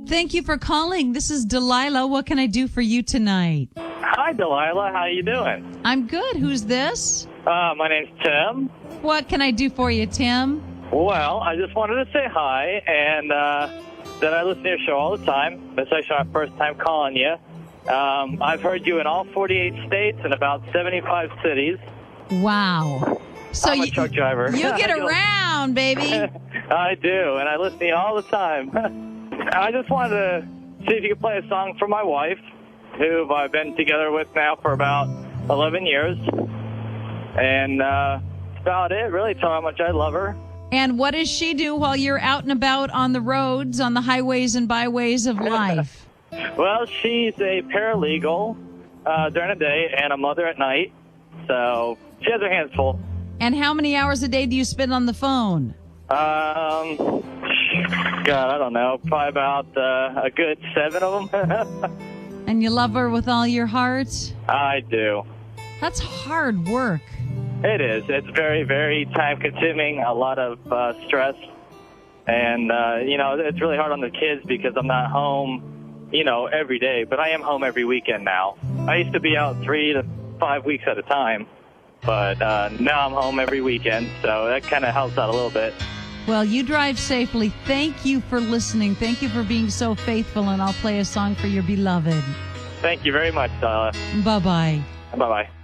Thank you for calling. This is Delilah. What can I do for you tonight? Hi, Delilah. How you doing? I'm good. Who's this? My name's Tim. What can I do for you, Tim? Well, I just wanted to say hi, and that I listen to your show all the time. This is actually my first time calling you. I've heard you in all 48 states and about 75 cities. Wow. So I'm a truck driver. You get around, baby. I do, and I listen to you all the time. I just wanted to see if you could play a song for my wife, who I've been together with now for about 11 years. And that's about it, really. Tell her how much I love her. And what does she do while you're out and about on the roads, on the highways and byways of life? Well, she's a paralegal during the day and a mother at night. So she has her hands full. And how many hours a day do you spend on the phone? God, I don't know. Probably about a good 7 of them. And you love her with all your heart? I do. That's hard work. It is. It's very, very time-consuming, a lot of stress. And, it's really hard on the kids because I'm not home, every day. But I am home every weekend now. I used to be out 3 to 5 weeks at a time. But now I'm home every weekend, so that kind of helps out a little bit. Well, you drive safely. Thank you for listening. Thank you for being so faithful, and I'll play a song for your beloved. Thank you very much, Donna. Bye-bye. Bye-bye.